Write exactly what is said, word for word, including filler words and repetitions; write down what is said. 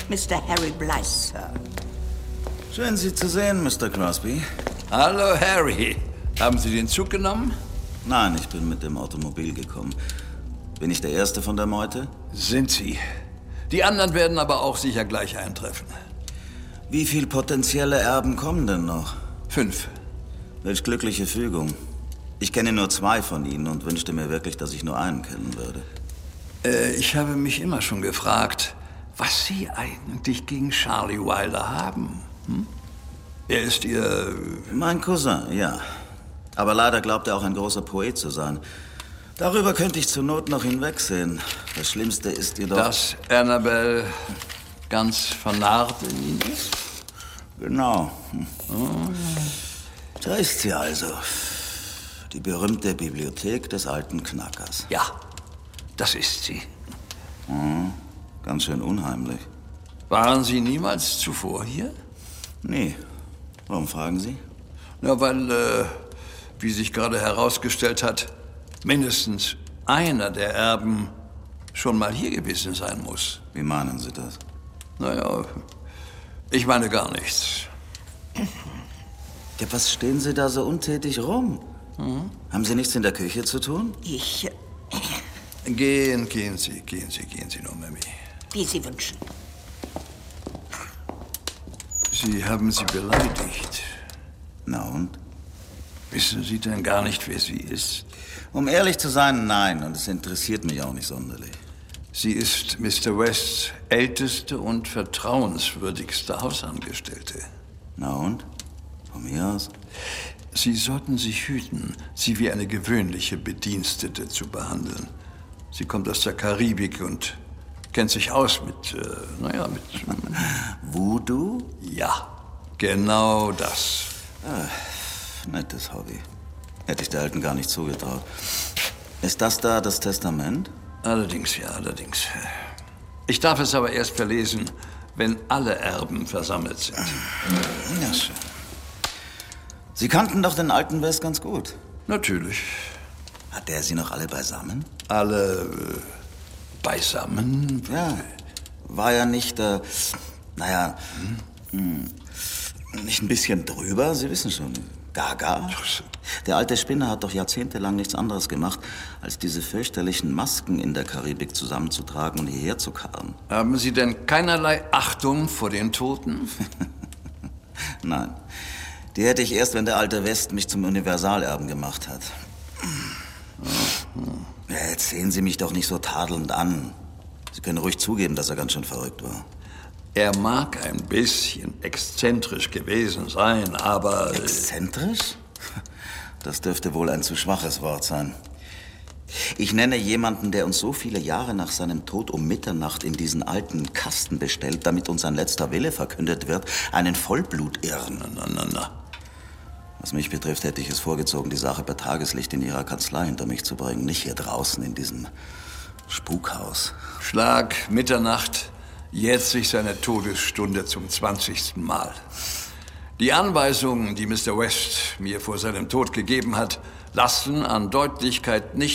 Mister Harry Blythe, Sir. Schön, Sie zu sehen, Mister Crosby. Hallo, Harry. Haben Sie den Zug genommen? Nein, ich bin mit dem Automobil gekommen. Bin ich der Erste von der Meute? Sind Sie. Die anderen werden aber auch sicher gleich eintreffen. Wie viele potenzielle Erben kommen denn noch? Fünf. Welch glückliche Fügung. Ich kenne nur zwei von Ihnen und wünschte mir wirklich, dass ich nur einen kennen würde. Äh, ich habe mich immer schon gefragt, was Sie eigentlich gegen Charlie Wilder haben. Hm? Er ist Ihr... Mein Cousin, ja. Aber leider glaubt er auch ein großer Poet zu sein. Darüber könnte ich zur Not noch hinwegsehen. Das Schlimmste ist jedoch... Dass Annabelle ganz vernarrt in ihn ist? Genau. Oh. Da ist sie also. Die berühmte Bibliothek des alten Knackers. Ja, das ist sie. Oh, ganz schön unheimlich. Waren Sie niemals zuvor hier? Nee. Warum fragen Sie? Na, weil, äh, wie sich gerade herausgestellt hat, mindestens einer der Erben schon mal hier gewesen sein muss. Wie meinen Sie das? Naja, ich meine gar nichts. Ja, was stehen Sie da so untätig rum? Mhm. Haben Sie nichts in der Küche zu tun? Ich... Äh, gehen, gehen Sie, gehen Sie, gehen Sie nur, Mami. Wie Sie wünschen. Sie haben sie beleidigt. Na und? Wissen Sie denn gar nicht, wer sie ist? Um ehrlich zu sein, nein. Und es interessiert mich auch nicht sonderlich. Sie ist Mister Wests älteste und vertrauenswürdigste Hausangestellte. Na und? Von mir aus? Sie sollten sich hüten, sie wie eine gewöhnliche Bedienstete zu behandeln. Sie kommt aus der Karibik und kennt sich aus mit, äh, naja, mit... Voodoo? Ja, genau das. Ah, nettes Hobby. Hätte ich der Alten gar nicht zugetraut. Ist das da das Testament? Allerdings, ja, allerdings. Ich darf es aber erst verlesen, wenn alle Erben versammelt sind. Ja, schön. Sie kannten doch den alten West ganz gut. Natürlich. Hat der Sie noch alle beisammen? Alle äh, beisammen? Ja. War ja nicht, äh, naja, hm. nicht ein bisschen drüber? Sie wissen schon, gaga. Der alte Spinner hat doch jahrzehntelang nichts anderes gemacht, als diese fürchterlichen Masken in der Karibik zusammenzutragen und hierher zu karren. Haben Sie denn keinerlei Achtung vor den Toten? Nein. Die hätte ich erst, wenn der alte West mich zum Universalerben gemacht hat. Ja, jetzt sehen Sie mich doch nicht so tadelnd an. Sie können ruhig zugeben, dass er ganz schön verrückt war. Er mag ein bisschen exzentrisch gewesen sein, aber... Exzentrisch? Das dürfte wohl ein zu schwaches Wort sein. Ich nenne jemanden, der uns so viele Jahre nach seinem Tod um Mitternacht in diesen alten Kasten bestellt, damit uns sein letzter Wille verkündet wird, einen Vollblutirren. Na, na, na, na. Was mich betrifft, hätte ich es vorgezogen, die Sache bei Tageslicht in Ihrer Kanzlei hinter mich zu bringen, nicht hier draußen in diesem Spukhaus. Schlag Mitternacht jährt sich seine Todesstunde zum zwanzigsten Mal. Die Anweisungen, die Mister West mir vor seinem Tod gegeben hat, lassen an Deutlichkeit nicht